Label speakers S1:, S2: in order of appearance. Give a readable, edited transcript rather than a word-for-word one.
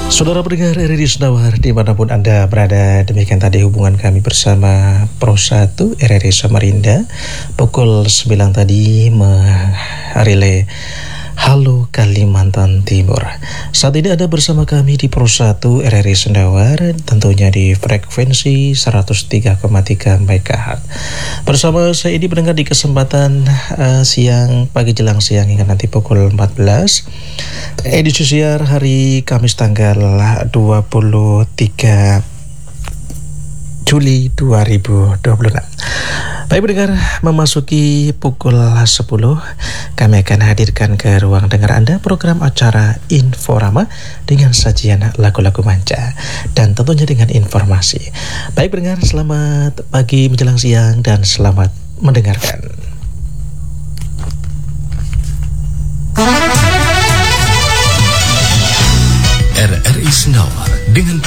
S1: Saudara pendengar RRI Senawar dimanapun Anda berada, demikian tadi hubungan kami bersama Pro 1 RRI Samarinda pukul 9 tadi merilai Halo Kalimantan Timur. Saat ini Anda bersama kami di Pro 1 RRI Senawar, tentunya di frekuensi 103,3 MHz. Bersama saya ini pendengar di kesempatan siang, pagi jelang siang hingga nanti pukul 14. Edisi siar hari Kamis tanggal 23 Juli 2026. Baik pendengar, memasuki pukul 10 kami akan hadirkan ke ruang dengar Anda program acara Inforama dengan sajian lagu-lagu manja dan tentunya dengan informasi. Baik pendengar, selamat pagi menjelang siang dan selamat mendengarkan.
S2: RRI Senawar dengan